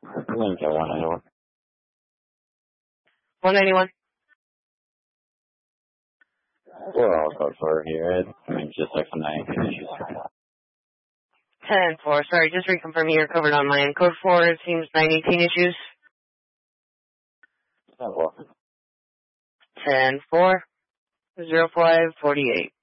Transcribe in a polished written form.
Link at 191. 191. We're all code 4 here. Just like some 19 issues. 10-4. Sorry, just reconfirming you're covered on my end. Code 4, it seems 918 issues. 10-4. 10-4. 0548.